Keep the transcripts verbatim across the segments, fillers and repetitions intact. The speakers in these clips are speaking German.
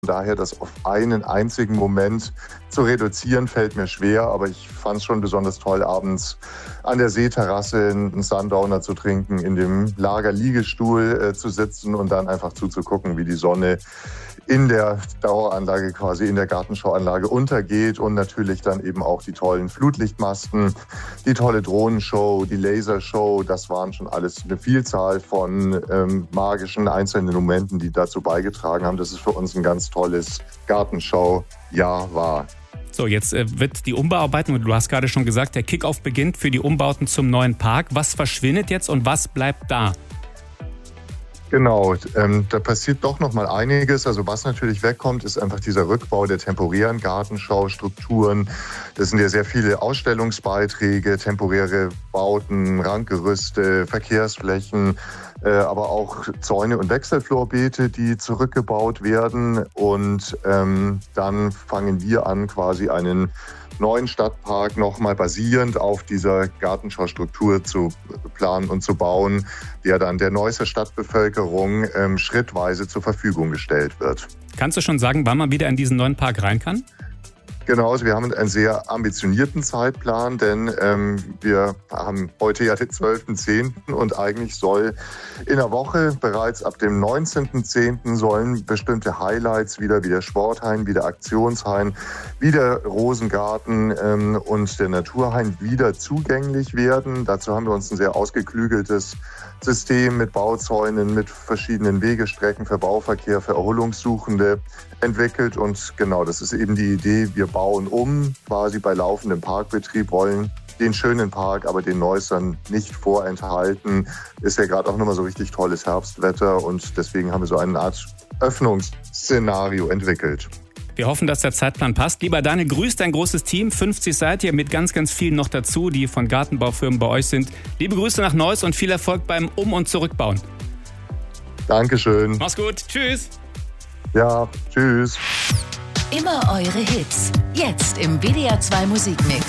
Daher das auf einen einzigen Moment zu reduzieren, fällt mir schwer. Aber ich fand es schon besonders toll, abends an der Seeterrasse einen Sundowner zu trinken, in dem Lagerliegestuhl äh, zu sitzen und dann einfach zuzugucken, wie die Sonne in der Daueranlage, quasi in der Gartenschauanlage untergeht und natürlich dann eben auch die tollen Flutlichtmasten, die tolle Drohnenshow, die Lasershow. Das waren schon alles eine Vielzahl von ähm, magischen einzelnen Momenten, die dazu beigetragen haben, dass es für uns ein ganz tolles Gartenschaujahr war. So, jetzt äh, wird die Umbauarbeiten, und du hast gerade schon gesagt, der Kickoff beginnt für die Umbauten zum neuen Park. Was verschwindet jetzt und was bleibt da? Genau, ähm, da passiert doch noch mal einiges. Also was natürlich wegkommt, ist einfach dieser Rückbau der temporären Gartenschaustrukturen. Das sind ja sehr viele Ausstellungsbeiträge, temporäre Bauten, Ranggerüste, Verkehrsflächen, äh, aber auch Zäune und Wechselflorbeete, die zurückgebaut werden. Und ähm, dann fangen wir an, quasi einen neuen Stadtpark nochmal basierend auf dieser Gartenschaustruktur zu planen und zu bauen, der dann der Neusser Stadtbevölkerung ähm, schrittweise zur Verfügung gestellt wird. Kannst du schon sagen, wann man wieder in diesen neuen Park rein kann? Genau, also wir haben einen sehr ambitionierten Zeitplan, denn ähm, wir haben heute ja den zwölften zehnten und eigentlich soll in der Woche bereits ab dem neunzehnten zehnten sollen bestimmte Highlights wieder, wie der Sporthain, wie der Aktionshain, wie der Rosengarten ähm, und der Naturhain wieder zugänglich werden. Dazu haben wir uns ein sehr ausgeklügeltes System mit Bauzäunen, mit verschiedenen Wegestrecken für Bauverkehr, für Erholungssuchende entwickelt. Und genau, das ist eben die Idee, wir bauen um, quasi bei laufendem Parkbetrieb, wollen den schönen Park, aber den Neussern nicht vorenthalten. Ist ja gerade auch nochmal so richtig tolles Herbstwetter und deswegen haben wir so eine Art Öffnungsszenario entwickelt. Wir hoffen, dass der Zeitplan passt. Lieber Daniel, grüßt dein großes Team. fünfzig seid ihr mit ganz, ganz vielen noch dazu, die von Gartenbaufirmen bei euch sind. Liebe Grüße nach Neuss und viel Erfolg beim Um- und Zurückbauen. Dankeschön. Mach's gut. Tschüss. Ja, tschüss. Immer eure Hits. Jetzt im W D R zwei Musikmix.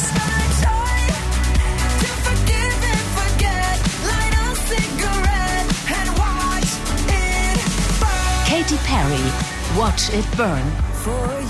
Katy Perry, Watch It Burn.